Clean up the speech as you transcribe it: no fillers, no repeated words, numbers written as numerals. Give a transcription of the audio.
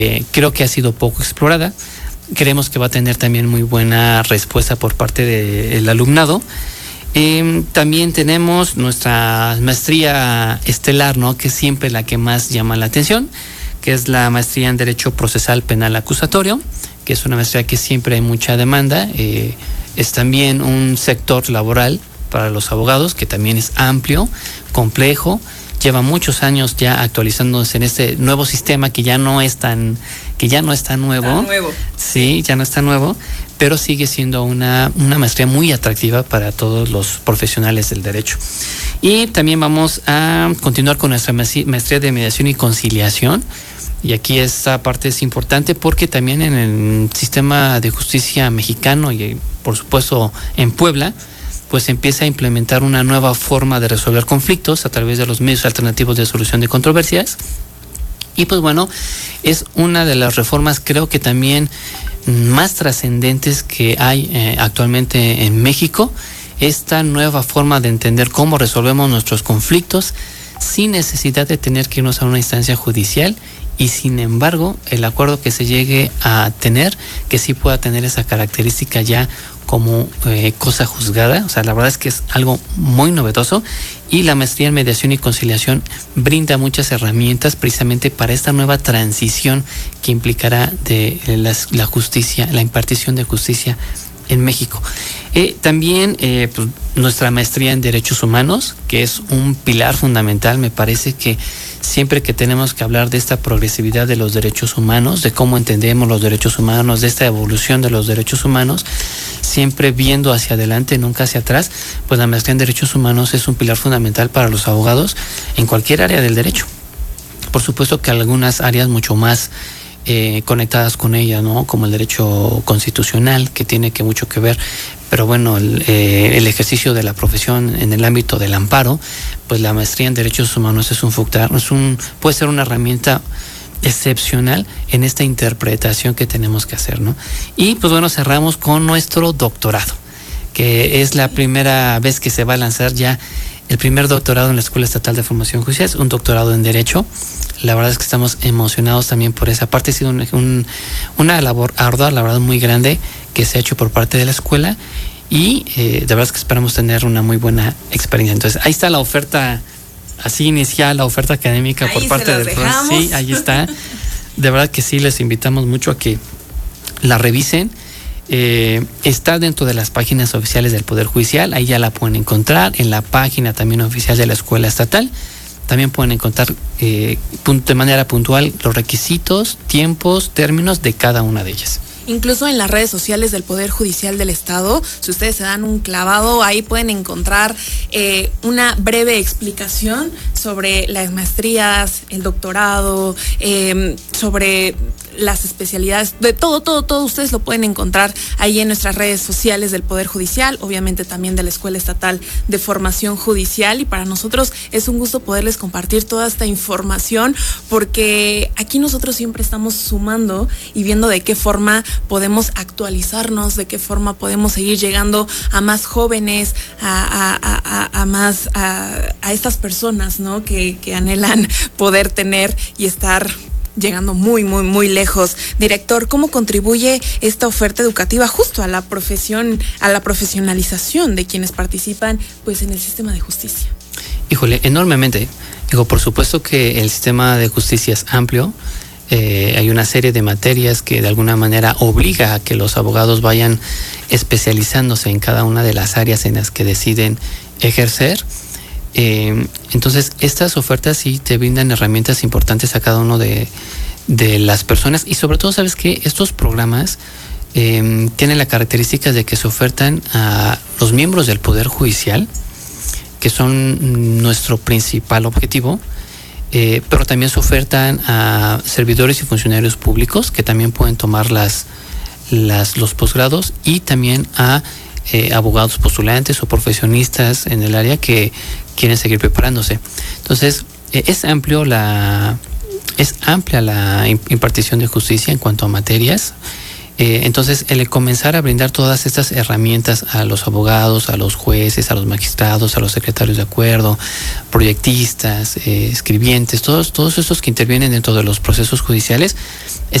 creo que ha sido poco explorada. Creemos que va a tener también muy buena respuesta por parte del alumnado. También tenemos nuestra maestría estelar, ¿no? Que es siempre la que más llama la atención, que es la maestría en Derecho Procesal Penal Acusatorio, que es una maestría que siempre hay mucha demanda. Es también un sector laboral para los abogados que también es amplio, complejo, lleva muchos años ya actualizándose en este nuevo sistema que ya no es tan nuevo. Sí, ya no está nuevo, pero sigue siendo una maestría muy atractiva para todos los profesionales del derecho. Y también vamos a continuar con nuestra maestría de Mediación y Conciliación. Y aquí esta parte es importante porque también en el sistema de justicia mexicano y por supuesto en Puebla, pues empieza a implementar una nueva forma de resolver conflictos a través de los medios alternativos de solución de controversias. Y pues bueno, es una de las reformas creo que también más trascendentes que hay actualmente en México. Esta nueva forma de entender cómo resolvemos nuestros conflictos sin necesidad de tener que irnos a una instancia judicial. Y sin embargo, el acuerdo que se llegue a tener, que sí pueda tener esa característica ya como cosa juzgada. O sea, la verdad es que es algo muy novedoso, y la maestría en Mediación y Conciliación brinda muchas herramientas precisamente para esta nueva transición que implicará de la justicia, la impartición de justicia en México. También pues, nuestra maestría en Derechos Humanos, que es un pilar fundamental. Me parece que siempre que tenemos que hablar de esta progresividad de los derechos humanos, de cómo entendemos los derechos humanos, de esta evolución de los derechos humanos, siempre viendo hacia adelante, nunca hacia atrás, pues la maestría en Derechos Humanos es un pilar fundamental para los abogados en cualquier área del derecho. Por supuesto que algunas áreas mucho más conectadas con ella, ¿no? Como el derecho constitucional, que tiene mucho que ver, pero bueno, el ejercicio de la profesión en el ámbito del amparo, pues la maestría en Derechos Humanos puede ser una herramienta excepcional en esta interpretación que tenemos que hacer, ¿no? Y pues bueno, cerramos con nuestro doctorado, que es la primera vez que se va a lanzar ya el primer doctorado en la Escuela Estatal de Formación Judicial, es un doctorado en Derecho. La verdad es que estamos emocionados también por esa parte. Ha sido una labor ardua, la verdad, muy grande, que se ha hecho por parte de la escuela, y de verdad es que esperamos tener una muy buena experiencia. Entonces, ahí está la oferta así inicial, la oferta académica ahí por parte del programa. Sí, ahí está. De verdad que sí, les invitamos mucho a que la revisen. Está dentro de las páginas oficiales del Poder Judicial, ahí ya la pueden encontrar, en la página también oficial de la Escuela Estatal. También pueden encontrar de manera puntual los requisitos, tiempos, términos de cada una de ellas. Incluso en las redes sociales del Poder Judicial del Estado, si ustedes se dan un clavado, ahí pueden encontrar una breve explicación sobre las maestrías, el doctorado, sobre las especialidades, de todo ustedes lo pueden encontrar ahí en nuestras redes sociales del Poder Judicial, obviamente también de la Escuela Estatal de Formación Judicial, y para nosotros es un gusto poderles compartir toda esta información, porque aquí nosotros siempre estamos sumando y viendo de qué forma podemos actualizarnos, de qué forma podemos seguir llegando a más jóvenes, a estas personas, ¿no? que anhelan poder tener y estar llegando muy, muy, muy lejos. Director, ¿cómo contribuye esta oferta educativa justo a la profesión, a la profesionalización de quienes participan pues en el sistema de justicia? Híjole, enormemente. Por supuesto que el sistema de justicia es amplio. Hay una serie de materias que de alguna manera obliga a que los abogados vayan especializándose en cada una de las áreas en las que deciden ejercer. Entonces estas ofertas sí te brindan herramientas importantes a cada uno de las personas, y sobre todo, sabes que estos programas tienen la característica de que se ofertan a los miembros del Poder Judicial, que son nuestro principal objetivo, pero también se ofertan a servidores y funcionarios públicos que también pueden tomar los posgrados, y también a abogados postulantes o profesionistas en el área que quieren seguir preparándose. Entonces, es amplia la impartición de justicia en cuanto a materias. Entonces, el comenzar a brindar todas estas herramientas a los abogados, a los jueces, a los magistrados, a los secretarios de acuerdo, proyectistas, escribientes, todos estos que intervienen dentro de los procesos judiciales,